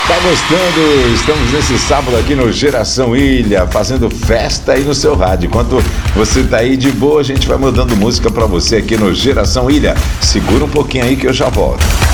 Tá gostando? Estamos nesse sábado aqui no Geração Ilha, fazendo festa aí no seu rádio. Enquanto você tá aí de boa, a gente vai mudando música pra você aqui no Geração Ilha. Segura um pouquinho aí que eu já volto.